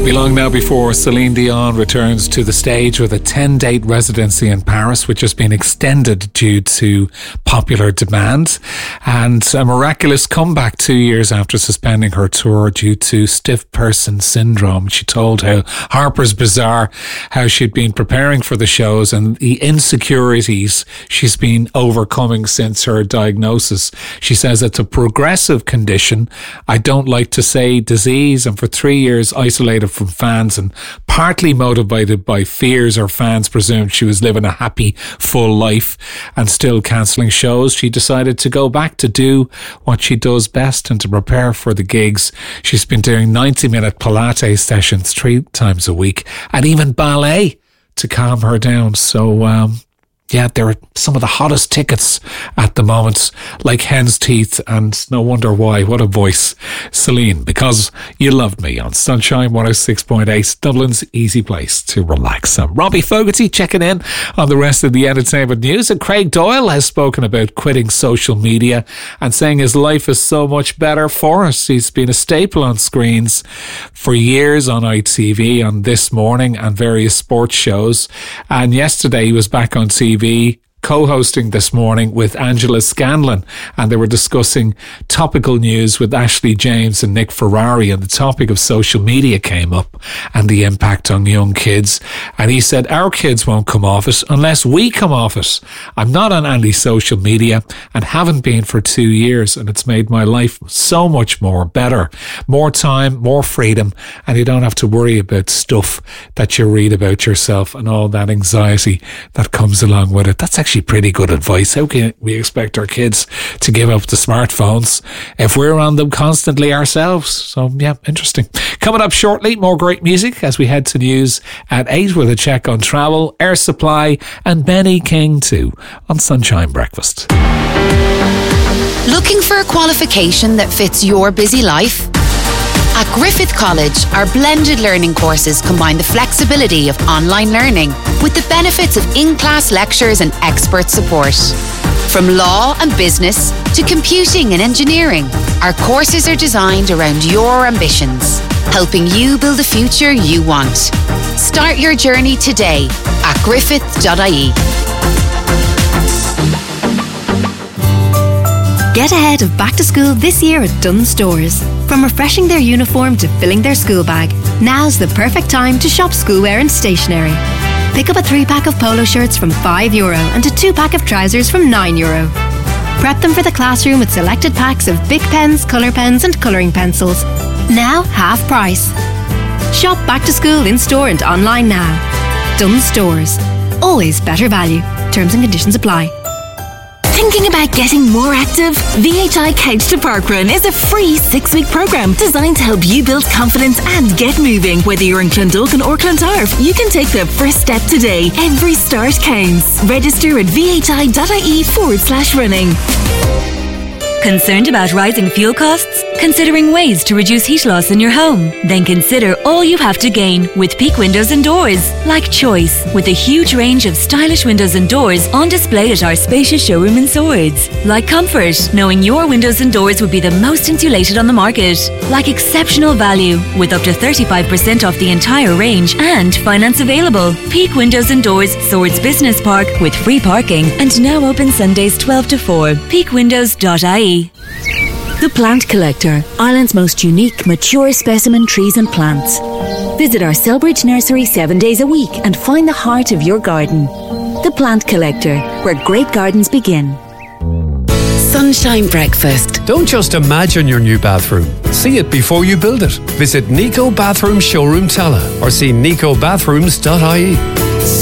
be long now before Celine Dion returns to the stage with a 10-date residency in Paris, which has been extended due to popular demand, and a miraculous comeback 2 years after suspending her tour due to stiff person syndrome. She told how Harper's Bazaar how she'd been preparing for the shows and the insecurities she's been overcoming since her diagnosis. She says it's a progressive condition. I don't like to say disease, and for 3 years isolated from fans and partly motivated by fears her fans presumed she was living a happy, full life and still cancelling shows, she decided to go back to do what she does best and to prepare for the gigs. She's been doing 90-minute Pilates sessions 3 times a week and even ballet to calm her down. So, yeah, there are some of the hottest tickets at the moment, like hen's teeth, and no wonder why. What a voice. Celine, Because You Loved Me on Sunshine 106.8, Dublin's easy place to relax. Robbie Fogarty checking in on the rest of the entertainment news, and Craig Doyle has spoken about quitting social media and saying his life is so much better for us. He's been a staple on screens for years on ITV, on This Morning and various sports shows, and yesterday he was back on TV co-hosting This Morning with Angela Scanlon, and they were discussing topical news with Ashley James and Nick Ferrari, and the topic of social media came up and the impact on young kids, and he said our kids won't come off it unless we come off it. I'm not on any social media and haven't been for 2 years, and it's made my life so much more better. More time, more freedom, and you don't have to worry about stuff that you read about yourself and all that anxiety that comes along with it. That's actually pretty good advice. How can we expect our kids to give up the smartphones if we're on them constantly ourselves? So yeah, interesting. Coming up shortly, more great music as we head to news at 8 with a check on travel, Air Supply and Benny King too on Sunshine Breakfast. Looking for a qualification that fits your busy life? At Griffith College, our blended learning courses combine the flexibility of online learning with the benefits of in-class lectures and expert support. From law and business to computing and engineering, our courses are designed around your ambitions, helping you build the future you want. Start your journey today at griffith.ie. Get ahead of back to school this year at Dunnes Stores. From refreshing their uniform to filling their school bag, now's the perfect time to shop schoolwear and stationery. Pick up a 3-pack of polo shirts from €5 and a 2-pack of trousers from €9. Prep them for the classroom with selected packs of Bic pens, colour pens and colouring pencils. Now half price. Shop back to school in store and online now. Dunnes Stores. Always better value. Terms and conditions apply. Thinking about getting more active? VHI Couch to Parkrun is a free 6-week programme designed to help you build confidence and get moving. Whether you're in Clondalkin or Clontarf, you can take the first step today. Every start counts. Register at vhi.ie/running. Concerned about rising fuel costs? Considering ways to reduce heat loss in your home? Then consider all you have to gain with Peak Windows and Doors. Like choice, with a huge range of stylish windows and doors on display at our spacious showroom in Swords. Like comfort, knowing your windows and doors would be the most insulated on the market. Like exceptional value, with up to 35% off the entire range and finance available. Peak Windows and Doors, Swords Business Park, with free parking and now open Sundays 12 to 4. peakwindows.ie. The Plant Collector, Ireland's most unique, mature specimen trees and plants. Visit our Selbridge nursery 7 days a week and find the heart of your garden. The Plant Collector, where great gardens begin. Sunshine Breakfast. Don't just imagine your new bathroom. See it before you build it. Visit Nico Bathroom Showroom Tala or see nicobathrooms.ie.